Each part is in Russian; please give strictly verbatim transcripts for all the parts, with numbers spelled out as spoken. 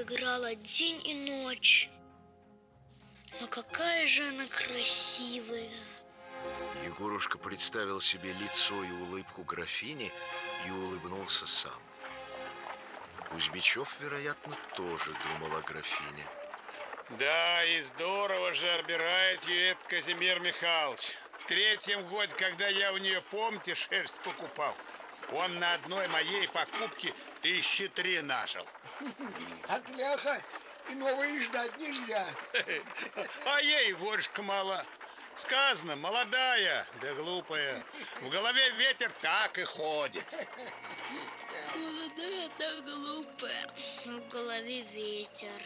играла день и ночь. Но какая же она красивая! Егорушка представил себе лицо и улыбку графини и улыбнулся сам. Кузьмичев, вероятно, тоже думал о графине. Да, и здорово же обирает ее этот Казимир Михайлович. В третьем годе, когда я у нее, помните, шерсть покупал, он на одной моей покупке тысячи три нажил. От ляха иного и ждать нельзя. А ей горшка мала. Сказано, молодая, да глупая. В голове ветер так и ходит. Молодая, да глупая. В голове ветер.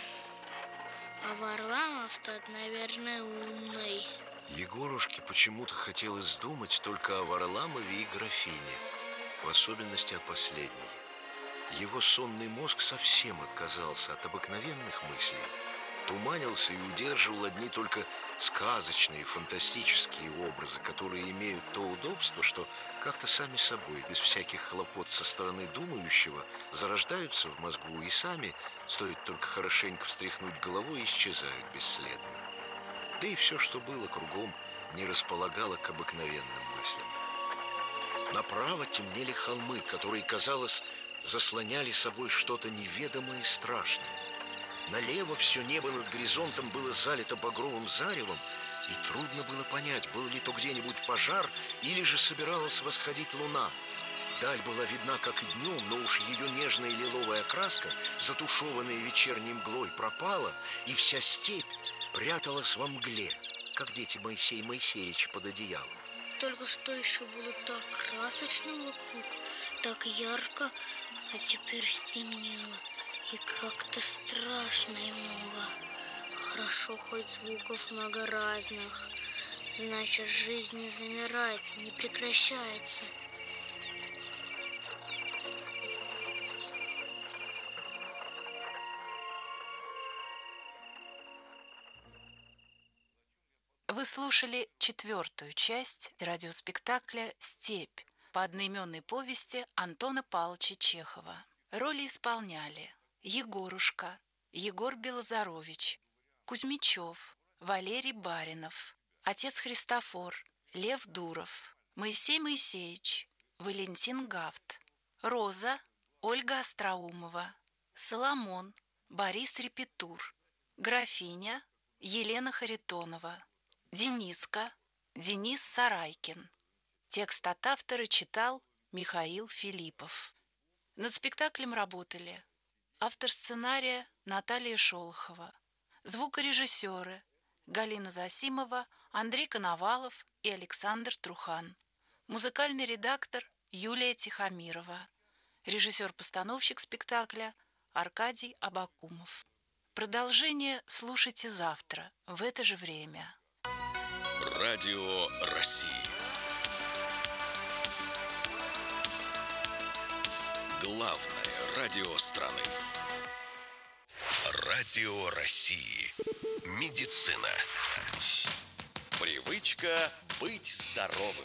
А Варламов-то, наверное, умный. Егорушке почему-то хотелось думать только о Варламове и графине, в особенности о последней. Его сонный мозг совсем отказался от обыкновенных мыслей, туманился и удерживал одни только сказочные, фантастические образы, которые имеют то удобство, что как-то сами собой, без всяких хлопот со стороны думающего, зарождаются в мозгу и сами, стоит только хорошенько встряхнуть головой, исчезают бесследно. Да и все, что было кругом, не располагало к обыкновенным мыслям. Направо темнели холмы, которые, казалось, заслоняли собой что-то неведомое и страшное. Налево все небо над горизонтом было залито багровым заревом, и трудно было понять, был ли то где-нибудь пожар или же собиралась восходить луна. Даль была видна, как и днем, но уж ее нежная лиловая краска, затушеванная вечерней мглой, пропала, и вся степь пряталась во мгле, как дети Моисея Моисеевича под одеялом. Только что еще было так красочно вокруг, так ярко, а теперь стемнело, и как-то страшно и много. Хорошо, хоть звуков много разных, значит, жизнь не замирает, не прекращается. Вы слушали четвертую часть радиоспектакля «Степь» по одноименной повести Антона Павловича Чехова. Роли исполняли Егорушка, Егор Белозарович, Кузьмичев, Валерий Баринов, отец Христофор, Лев Дуров, Моисей Моисеевич, Валентин Гафт, Роза, Ольга Остроумова, Соломон, Борис Репетур, графиня Елена Харитонова, Дениска, Денис Сарайкин. Текст от автора читал Михаил Филиппов. Над спектаклем работали автор сценария Наталья Шолохова, звукорежиссеры Галина Засимова, Андрей Коновалов и Александр Трухан, музыкальный редактор Юлия Тихомирова, режиссер-постановщик спектакля Аркадий Абакумов. Продолжение слушайте завтра в это же время. Радио России. Главное радио страны. Радио России. Медицина. Привычка быть здоровым.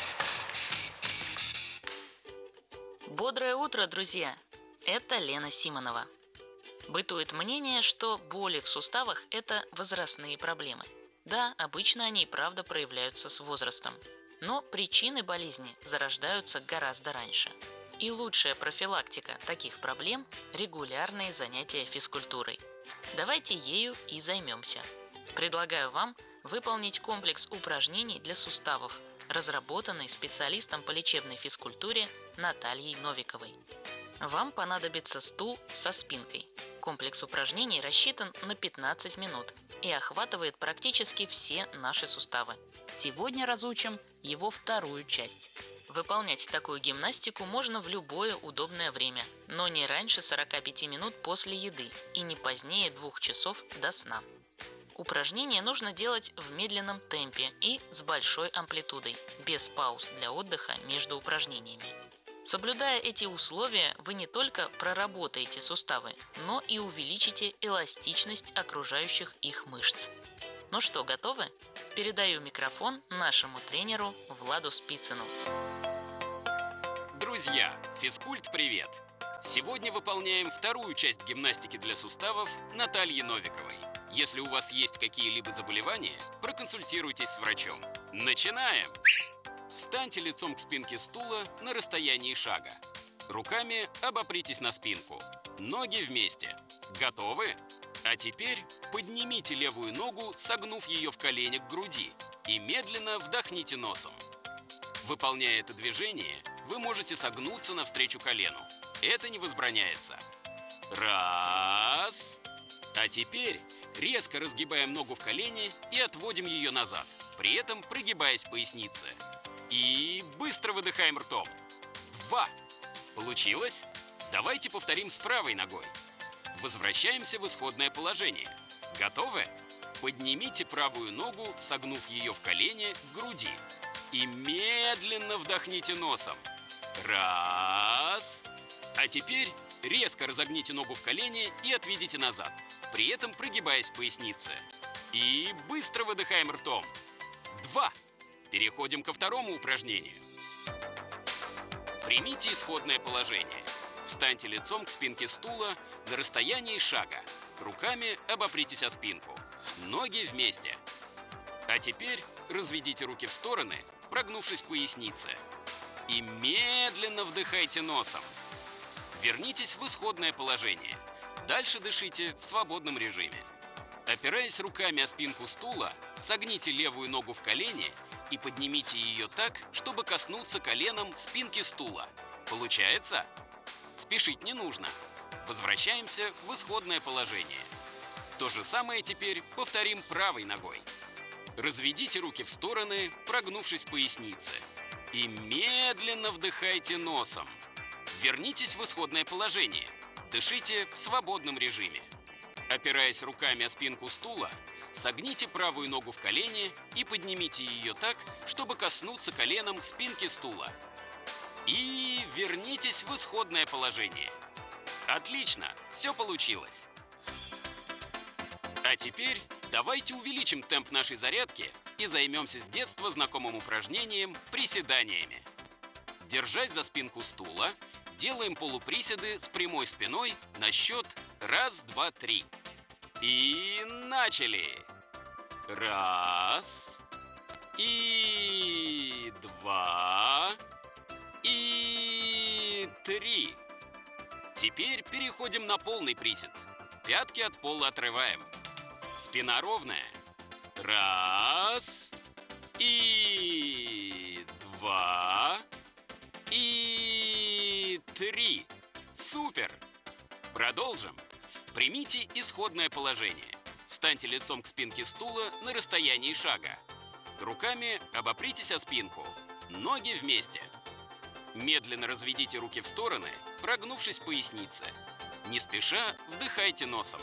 Бодрое утро, друзья! Это Лена Симонова. Бытует мнение, что боли в суставах – это возрастные проблемы. Да, обычно они и правда проявляются с возрастом. Но причины болезни зарождаются гораздо раньше. И лучшая профилактика таких проблем – регулярные занятия физкультурой. Давайте ею и займемся. Предлагаю вам выполнить комплекс упражнений для суставов, разработанный специалистом по лечебной физкультуре Натальей Новиковой. Вам понадобится стул со спинкой. Комплекс упражнений рассчитан на пятнадцать минут и охватывает практически все наши суставы. Сегодня разучим его вторую часть. Выполнять такую гимнастику можно в любое удобное время, но не раньше сорока пяти минут после еды и не позднее двух часов до сна. Упражнения нужно делать в медленном темпе и с большой амплитудой, без пауз для отдыха между упражнениями. Соблюдая эти условия, вы не только проработаете суставы, но и увеличите эластичность окружающих их мышц. Ну что, готовы? Передаю микрофон нашему тренеру Владу Спицыну. Друзья, физкульт-привет! Сегодня выполняем вторую часть гимнастики для суставов Натальи Новиковой. Если у вас есть какие-либо заболевания, проконсультируйтесь с врачом. Начинаем! Встаньте лицом к спинке стула на расстоянии шага. Руками обопритесь на спинку. Ноги вместе. Готовы? А теперь поднимите левую ногу, согнув ее в колени к груди, и медленно вдохните носом. Выполняя это движение, вы можете согнуться навстречу колену. Это не возбраняется. Раз. А теперь резко разгибаем ногу в колене и отводим ее назад, при этом прогибаясь в пояснице. И быстро выдыхаем ртом. Два. Получилось? Давайте повторим с правой ногой. Возвращаемся в исходное положение. Готовы? Поднимите правую ногу, согнув ее в колене к груди. И медленно вдохните носом. Раз. А теперь резко разогните ногу в колене и отведите назад, при этом прогибаясь в пояснице. И быстро выдыхаем ртом. Два. Переходим ко второму упражнению. Примите исходное положение. Встаньте лицом к спинке стула на расстоянии шага. Руками обопритесь о спинку. Ноги вместе. А теперь разведите руки в стороны, прогнувшись в пояснице. И медленно вдыхайте носом. Вернитесь в исходное положение. Дальше дышите в свободном режиме. Опираясь руками о спинку стула, согните левую ногу в колене и поднимите ее так, чтобы коснуться коленом спинки стула. Получается? Спешить не нужно. Возвращаемся в исходное положение. То же самое теперь повторим правой ногой. Разведите руки в стороны, прогнувшись в пояснице. И медленно вдыхайте носом. Вернитесь в исходное положение. Дышите в свободном режиме. Опираясь руками о спинку стула, согните правую ногу в колене и поднимите ее так, чтобы коснуться коленом спинки стула. И вернитесь в исходное положение. Отлично, все получилось. А теперь давайте увеличим темп нашей зарядки и займемся с детства знакомым упражнением приседаниями. Держась за спинку стула, делаем полуприседы с прямой спиной на счет раз, два, три. И начали! Раз, и два, и три. Теперь переходим на полный присед. Пятки от пола отрываем. Спина ровная. Раз, и два, и три. Супер! Продолжим. Примите исходное положение. Встаньте лицом к спинке стула на расстоянии шага. Руками обопритесь о спинку. Ноги вместе. Медленно разведите руки в стороны, прогнувшись в пояснице. Не спеша вдыхайте носом.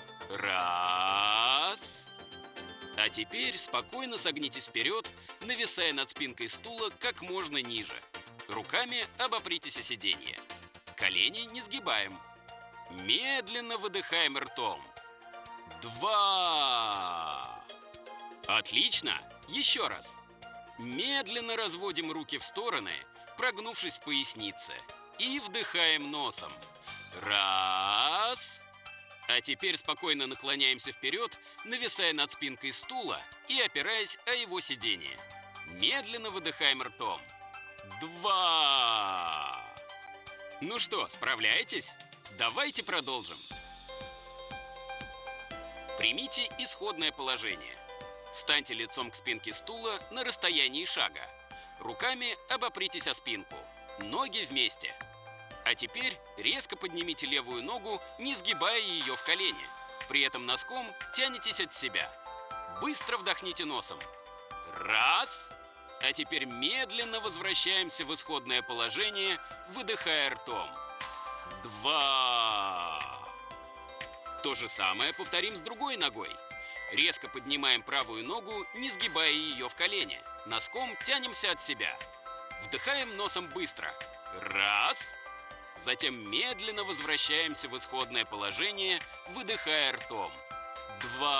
Раз. А теперь спокойно согнитесь вперед, нависая над спинкой стула как можно ниже. Руками обопритесь о сиденье. Колени не сгибаем. Медленно выдыхаем ртом. Два. Отлично. Еще раз. Медленно разводим руки в стороны, прогнувшись в пояснице. И вдыхаем носом. Раз. А теперь спокойно наклоняемся вперед, нависая над спинкой стула и опираясь о его сиденье. Медленно выдыхаем ртом. Два. Ну что, справляетесь? Давайте продолжим. Примите исходное положение. Встаньте лицом к спинке стула на расстоянии шага. Руками обопритесь о спинку. Ноги вместе. А теперь резко поднимите левую ногу, не сгибая ее в колене. При этом носком тянетесь от себя. Быстро вдохните носом. Раз. А теперь медленно возвращаемся в исходное положение, выдыхая ртом. Два. То же самое повторим с другой ногой. Резко поднимаем правую ногу, не сгибая ее в колене. Носком тянемся от себя. Вдыхаем носом быстро. Раз. Затем медленно возвращаемся в исходное положение, выдыхая ртом. Два.